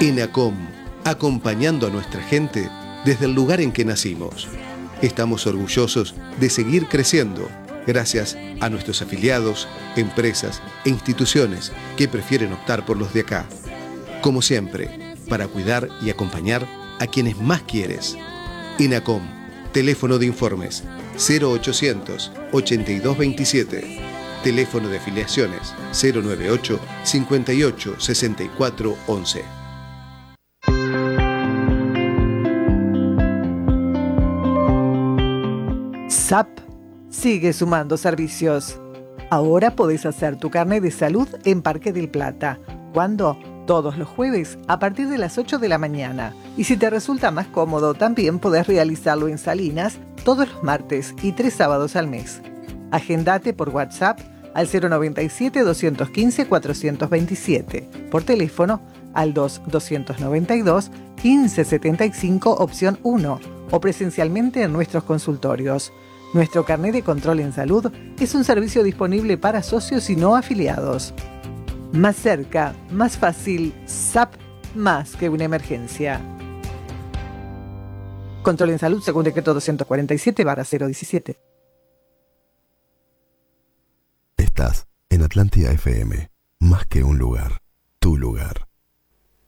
ENACOM, acompañando a nuestra gente desde el lugar en que nacimos. Estamos orgullosos de seguir creciendo gracias a nuestros afiliados, empresas e instituciones que prefieren optar por los de acá. Como siempre, para cuidar y acompañar a quienes más quieres. ENACOM, teléfono de informes 0800 8227, teléfono de afiliaciones 098 58 64 11. SAP sigue sumando servicios. Ahora podés hacer tu carnet de salud en Parque del Plata. ¿Cuándo? Todos los jueves a partir de las 8 de la mañana. Y si te resulta más cómodo, también podés realizarlo en Salinas todos los martes y 3 sábados al mes. Agendate por WhatsApp al 097-215-427. Por teléfono al 292-1575 opción 1 o presencialmente en nuestros consultorios. Nuestro carnet de control en salud es un servicio disponible para socios y no afiliados. Más cerca, más fácil, SAP, más que una emergencia. Control en salud según decreto 247/017. Estás en Atlántida FM, más que un lugar, tu lugar.